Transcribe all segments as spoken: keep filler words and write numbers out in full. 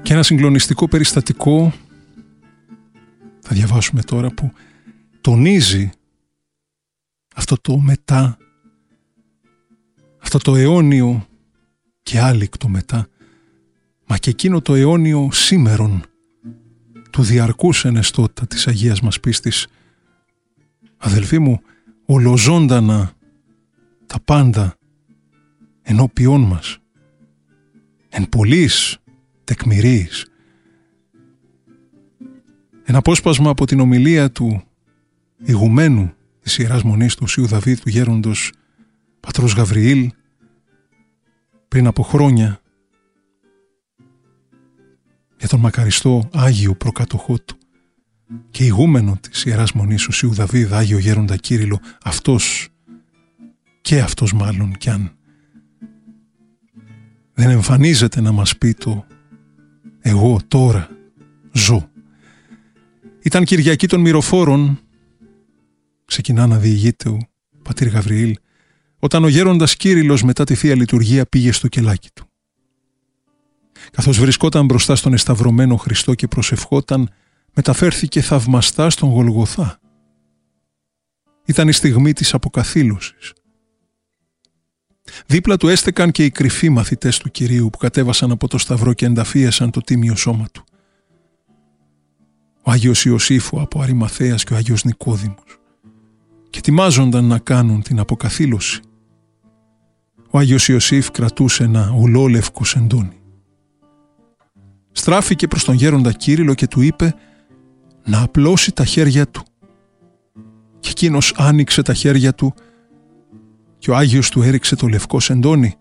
Και ένα συγκλονιστικό περιστατικό θα διαβάσουμε τώρα που τονίζει αυτό το μετά, αυτό το αιώνιο και άλικτο μετά, μα και εκείνο το αιώνιο σήμερον του διαρκούς ενεστώτα της Αγίας μας πίστης. Αδελφοί μου, ολοζώντανα τα πάντα ενώπιόν μας, εν πολλής τεκμηρίης. Ένα απόσπασμα από την ομιλία του ηγουμένου της Ιεράς Μονής του Οσίου Δαβίδ, του γέροντος πατρός Γαβριήλ, πριν από χρόνια, για τον μακαριστό Άγιο προκατοχό του και ηγούμενο της Ιεράς Μονής Οσίου Δαβίδ, Άγιο Γέροντα Κύριλλο, αυτός και αυτός μάλλον κι αν δεν εμφανίζεται να μας πει το «εγώ τώρα ζω». Ήταν Κυριακή των Μυροφόρων, ξεκινά να διηγείται ο πατήρ Γαβριήλ, όταν ο γέροντας Κύριλλος μετά τη Θεία Λειτουργία πήγε στο κελάκι του. Καθώς βρισκόταν μπροστά στον εσταυρωμένο Χριστό και προσευχόταν, μεταφέρθηκε θαυμαστά στον Γολγοθά. Ήταν η στιγμή της αποκαθήλωσης. Δίπλα του έστεκαν και οι κρυφοί μαθητές του Κυρίου που κατέβασαν από το σταυρό και ενταφίασαν το τίμιο σώμα του. Ο Άγιος Ιωσήφου από Αριμαθέας και ο Άγιος Νικόδημος, και ετοιμάζονταν να κάνουν την αποκαθήλωση. Ο Άγιος Ιωσήφ κρατούσε ένα ουλόλευκο σεντόνι. Στράφηκε προς τον γέροντα Κύριλλο και του είπε να απλώσει τα χέρια του. Και εκείνος άνοιξε τα χέρια του και ο Άγιος του έριξε το λευκό σεντόνι.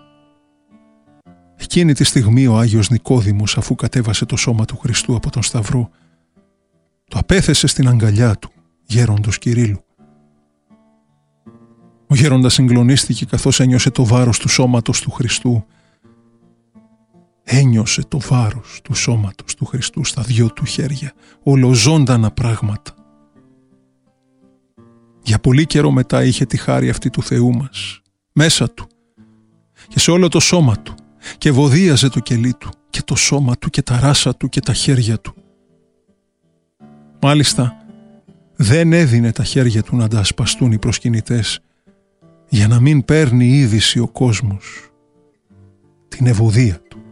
Εκείνη τη στιγμή ο Άγιος Νικόδημος, αφού κατέβασε το σώμα του Χριστού από τον σταυρό, το απέθεσε στην αγκαλιά του γέροντος Κυρίλλου. Ο γέροντας συγκλονίστηκε καθώς ένιωσε το βάρος του σώματος του Χριστού. Ένιωσε το βάρος του σώματος του Χριστού στα δυο του χέρια, ολοζώντανα πράγματα. Για πολύ καιρό μετά είχε τη χάρη αυτή του Θεού μας, μέσα του και σε όλο το σώμα του, και βοδίαζε το κελί του και το σώμα του και τα ράσα του και τα χέρια του. Μάλιστα δεν έδινε τα χέρια του να τα ασπαστούν οι προσκυνητές, για να μην παίρνει είδηση ο κόσμος την ευωδία του.